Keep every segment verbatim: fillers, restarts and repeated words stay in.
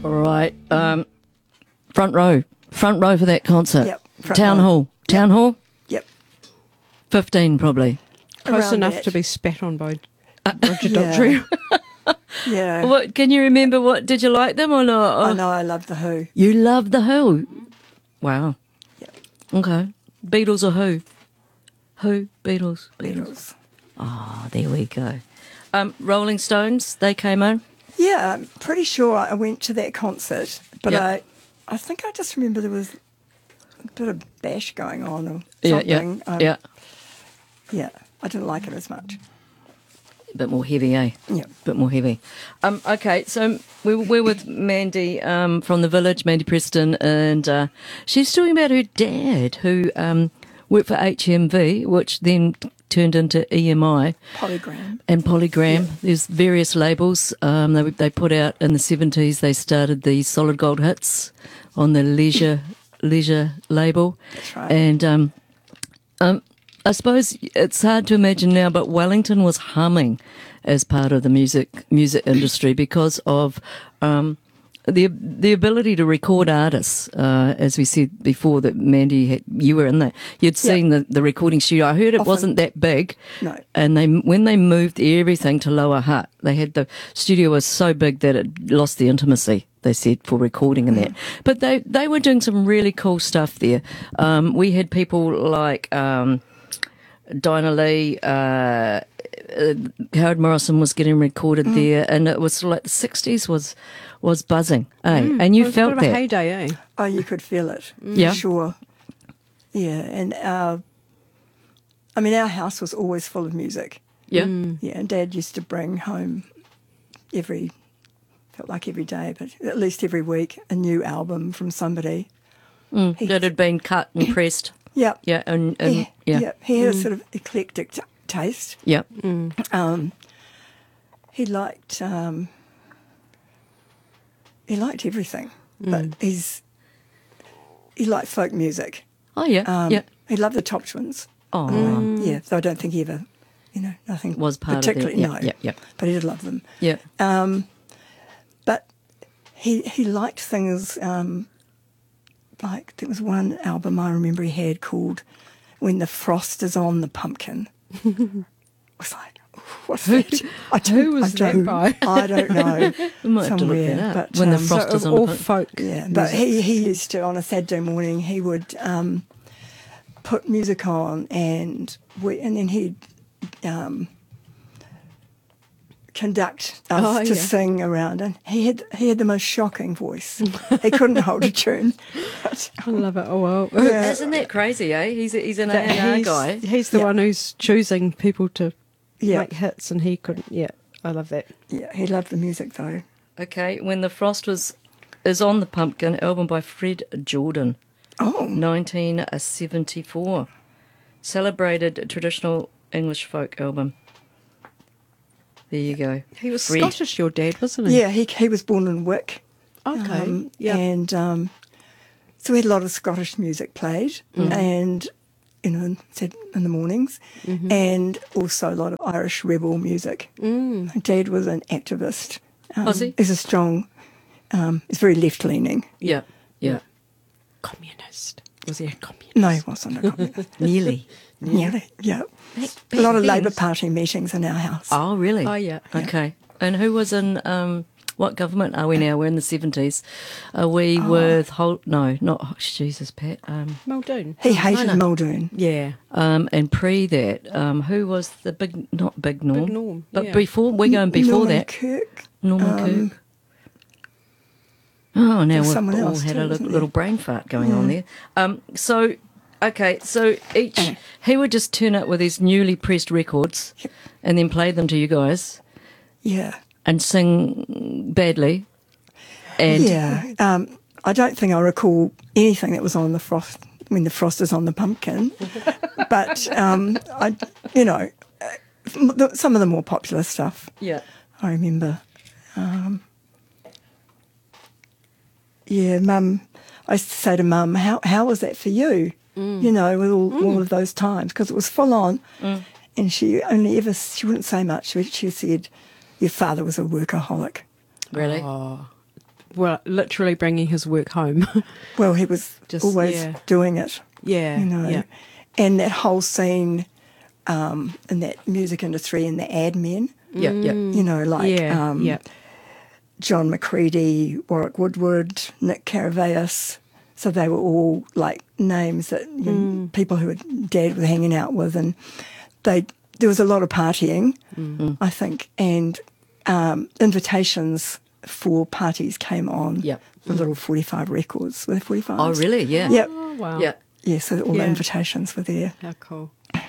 Right. Um, front row. Front row for that concert. Yep, front Town row. Hall. Town Hall? Yep. fifteen probably. Close Around enough that. to be spat on by Roger Yeah. Daltrey. Yeah. What, can you remember what, did you like them or not? I Oh, know, I love The Who. you love The Who? Wow. Yep. Okay. Beatles or Who? Who? Beatles. Beatles. Beatles. Oh, there we go. Um, Rolling Stones, they came in. Yeah, I'm pretty sure I went to that concert, but Yep. I, I think I just remember there was a bit of bash going on or Yeah, something. yeah, Um, yeah. Yeah, I didn't like it as much. A bit more heavy, eh? Yeah. Bit more heavy. Um, okay, so we, we're with Mandy um, from the Village, Mandy Preston, and uh, she's talking about her dad who um, worked for H M V, which then turned into E M I Polygram. and Polygram. There's various labels. Um, they they put out in the seventies. They started the Solid Gold Hits on the Leisure Leisure label. That's right. And um, um, I suppose it's hard to imagine now, but Wellington was humming as part of the music music industry because of um, the the ability to record artists. Uh, as we said before, that Mandy, had, you were in there. You'd seen the, the recording studio. I heard it Often. wasn't that big. No. And they when they moved everything to Lower Hutt, they had the studio was so big that it lost the intimacy, they said, for recording and that. But they, they were doing some really cool stuff there. Um, we had people like um, Dinah Lee, uh, uh, Howard Morrison was getting recorded there, and it was like the sixties was was buzzing, eh? And you It was felt a bit of a that. heyday, eh? Oh, you could feel it. Yeah. Sure. Yeah, and our, I mean, our house was always full of music. Yeah. Yeah, and Dad used to bring home every, felt like every day, but at least every week, a new album from somebody. Mm, He- that had been cut and pressed. Yeah. Yeah, and, and He, yeah. yeah. He had a sort of eclectic t- taste. Yeah. Um, he liked um, he liked everything, but he's he liked folk music. Oh, yeah. Um, yeah. He loved the Top Twins. Oh, Um, yeah, though I don't think he ever, you know, nothing was part of it. particularly. Yeah, no, yeah, yeah. but he did love them. Yeah. Um, but he he liked things um, like there was one album I remember he had called "When the Frost Is on the Pumpkin." I was like, what's that? I don't, who was I don't, that by? I don't know. We might have to look somewhere, that up. but, When the um, frost So is of on all the folk. yeah, but he, he used to, on a Saturday morning, he would um, put music on and we, and then he'd um, conduct us Oh, to yeah. sing around. And he had he had the most shocking voice. He couldn't hold a tune. But, I love it. Oh, well. yeah, Isn't that crazy, eh? He's, a, he's an A That and R he's, guy. he's the Yeah. one who's choosing people to yeah, make hits, and he couldn't. Yeah, I love that. yeah, he loved the music though. Okay, When the Frost was is on the Pumpkin, album by Fred Jordan, Oh, nineteen seventy-four. Celebrated traditional English folk album. There you go. He was Fred. Scottish, your dad, wasn't he? yeah, he he was born in Wick. Okay. Um, yeah. And um, so we had a lot of Scottish music played, and you know, said in the mornings, and also a lot of Irish rebel music. Mm. Dad was an activist. Um, Was he? He's a strong. Um, he's very left leaning. Yeah, yeah. Communist. Was he a communist? No, he wasn't a communist. Nearly. Yeah, yeah. Back- A lot back of then. Labour Party meetings in our house. Oh, really? Oh, yeah. Okay. And who was in, um, what government are we now? We're in the seventies. Are we Oh. with Holt? No, not, Jesus, Pat. Um, Muldoon. He hated no. Muldoon. Yeah. um, and pre that, um, who was the big, not Big Norm, Big Norm, but yeah. before, we're going before Norman that. Kirk. Norman Um, Kirk. Oh, now there's we've someone all else had too, a little, isn't there? little brain fart going on there. Um, so, okay, so each, he would just turn up with his newly pressed records and then play them to you guys Yeah. and sing badly. And Yeah. Um, I don't think I recall anything that was on the frost when the frost is on the pumpkin, but um, I, you know, uh, the- some of the more popular stuff. yeah. I remember. Um, yeah, Mum. I used to say to Mum, "How how was that for you?" You know, with all, all of those times, because it was full on. And she only ever she wouldn't say much. She, she said, "Your father was a workaholic." Really? Oh, well, literally bringing his work home. Well, he was Just- always yeah. doing it, yeah, you know. yeah, And that whole scene um, in that music industry and the ad men, Yeah, yeah. you know, like yeah, um, yeah. John McCready, Warwick Woodward, Nick Caraveas. So they were all like names that you know, Mm. people who Dad was hanging out with, and they there was a lot of partying, Mm. I think, and um, invitations for parties came on. Yep. The little forty-five records. Were there forty-five? Oh, really? Yeah. Yep. Oh, wow. Yeah. Yeah, so all Yeah. the invitations were there. How cool.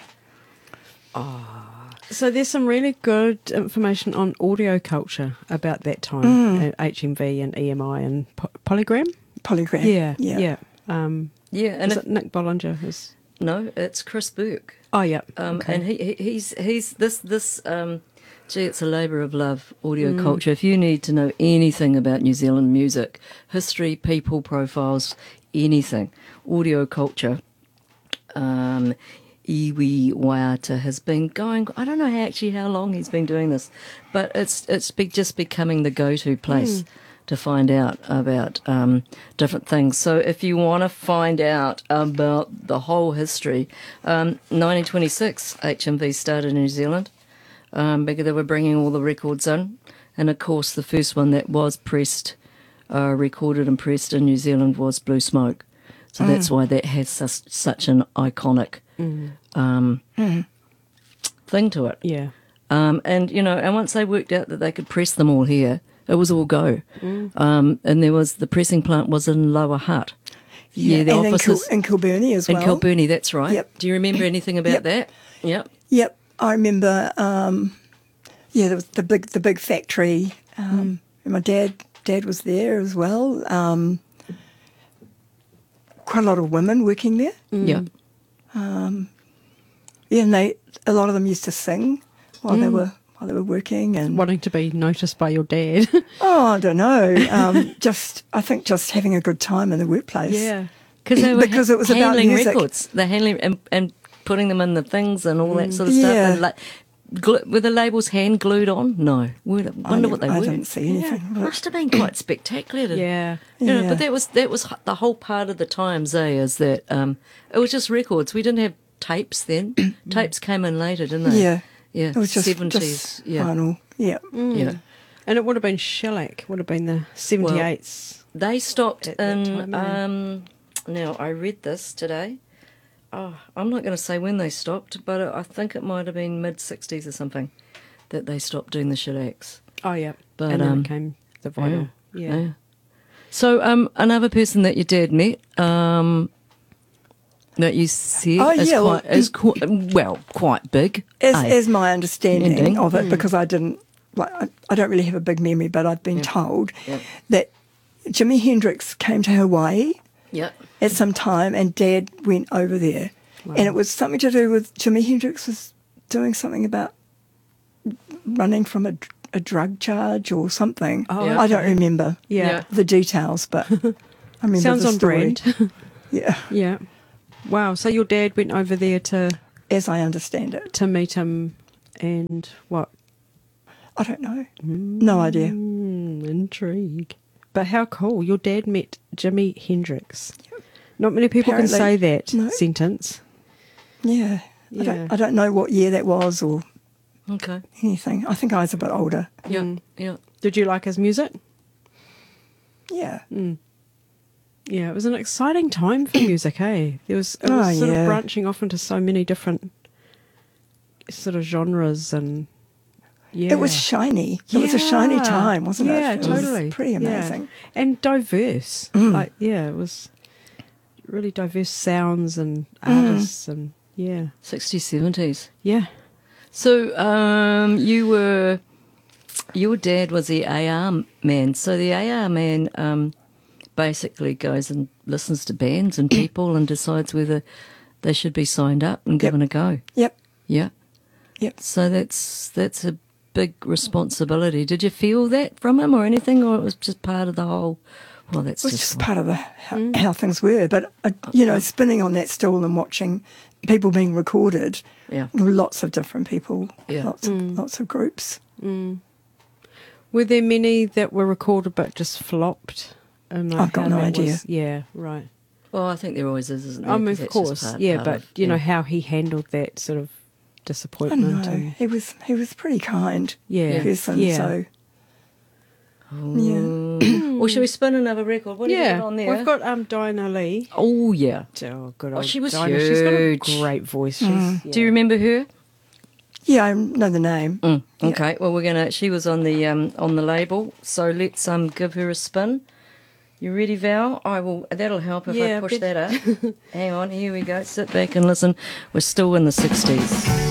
So there's some really good information on audio culture about that time Mm. at H M V and E M I and po- Polygram. Polygram. Yeah, Yeah. yeah. Um, Yeah, and is if, it Nick Bollinger? Is no, it's Chris Burke. oh yeah, Um, okay. And he, he he's he's this this um, gee, it's a labour of love. Audio culture. If you need to know anything about New Zealand music, history, people profiles, anything, audio culture. Um, Iwi Waiata has been going. I don't know how, actually how long he's been doing this, but it's it's be, just becoming the go-to place to find out about um, different things. So if you want to find out about the whole history, um, nineteen twenty-six H M V started in New Zealand um, because they were bringing all the records in, and of course the first one that was pressed, uh, recorded and pressed in New Zealand was Blue Smoke. So that's why that has such, such an iconic um, thing to it. yeah, Um, and, you know, and once they worked out that they could press them all here, it was all go. Um, and there was, the pressing plant was in Lower Hutt. Yeah, the and in, Kil- offices in Kilburnie as in well. Kilburnie, that's right. Yep. Do you remember anything about Yep. that? Yep. Yep, I remember. Um, yeah, there was the big the big factory. Um, and my dad dad was there as well. Um, quite a lot of women working there. Yeah. Yeah, and they a lot of them used to sing while they were while they were working. And wanting to be noticed by your dad. oh, I don't know. Um, just I think just having a good time in the workplace. yeah, Cause they were Because it was about handling music. records. They're handling and, and putting them in the things and all that sort of stuff. Yeah. And like, glu- were the labels hand glued on? No. Were- I Wonder what they never- I were. didn't see anything. but- Must have been quite spectacular. To, yeah, You know, Yeah. but that was that was h- the whole part of the times, eh? Is that um, it was just records. We didn't have tapes then. Tapes came in later, didn't they? Yeah. yeah. It was just, seventies. just Yeah, final. Yeah. yeah. and it would have been shellac. Would have been the seventy-eights. They stopped At that in. time, eh? um, now I read this today. Oh, I'm not going to say when they stopped, but I think it might have been mid sixties or something that they stopped doing the shellacks. oh yeah, But, and then um, it came the vinyl. Yeah, Yeah. So, um, another person that your dad met, um, that you said Oh, is yeah, well, quite, is quite, well, quite big. As, eh? as my understanding Ending. of it, because I didn't, like, I, I don't really have a big memory, but I've been told Yeah. that Jimi Hendrix came to Hawaii Yeah. at some time, and Dad went over there, and it was something to do with Jimi Hendrix was doing something about running from a, a drug charge or something. Oh, Yeah. I don't remember yeah. Yeah. the details, but I remember Sounds the on story. brand. Yeah, yeah. Wow. So your dad went over there to as I understand it. to meet him, and what? I don't know. No idea. Mm, intrigue. But how cool! Your dad met Jimi Hendrix. Not many people Apparently- can say that no. sentence. Yeah. I, Yeah. don't, I don't know what year that was or Okay. anything. I think I was a bit older. Yeah. Mm. Yeah. Did you like his music? Yeah. Yeah, it was an exciting time for music, hey? There was it Oh, was sort yeah. of branching off into so many different sort of genres and yeah. It was shiny. It was a shiny Yeah. time, wasn't it? Yeah, It was totally. pretty Yeah. amazing. And diverse. Mm. Like yeah, it was really diverse sounds and Mm. artists and yeah. sixties, seventies. Yeah. So, um, you were, your dad was the A R man. So the A R man um, basically goes and listens to bands and people and decides whether they should be signed up and given a go. Yep. Yeah. Yep. So that's that's a big responsibility. Did you feel that from him or anything, or it was just part of the whole? Well, that's It was just, just part of the, how, how things were. But, uh, you know, spinning on that stool and watching people being recorded, yeah. lots of different people, Yeah. lots, of, lots of groups. Were there many that were recorded but just flopped? And I've got how no that idea. was- yeah, right. Well, I think there always is, isn't there? I mean, 'Cause of that's just course, part- yeah, part but of- you know yeah. how he handled that sort of I disappointment. don't know. and- He was he was pretty kind Yeah. person. Yeah. So yeah. Or shall we spin another record? What do you yeah, got on there? we've got um Dinah Lee. Oh, yeah. Oh, good Oh, old she was Dinah. She's got a huge. great voice. She's, Mm. yeah. Do you remember her? Yeah, I know the name. Mm, okay. Well, we're gonna. She was on the um on the label, so let's um give her a spin. You ready, Val? I will. That'll help if Yeah, I push bet- that up. Hang on. Here we go. Sit back and listen. We're still in the sixties.